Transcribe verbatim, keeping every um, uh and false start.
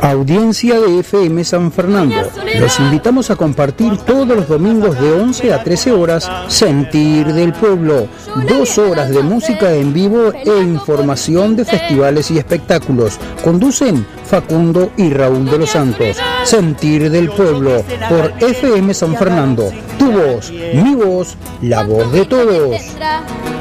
Audiencia de F M San Fernando. Los invitamos a compartir todos los domingos de once a trece horas Sentir del Pueblo. Dos horas de música en vivo e información de festivales y espectáculos. Conducen Facundo y Raúl de los Santos. Sentir del Pueblo por F M San Fernando. Tu voz, mi voz, la voz de todos.